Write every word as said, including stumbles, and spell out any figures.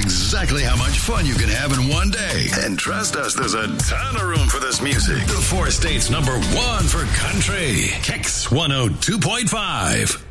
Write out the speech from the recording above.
exactly how much fun you can have in one day. And trust us, there's a ton of room for this music. The four states number one for country. Kicks one oh two point five.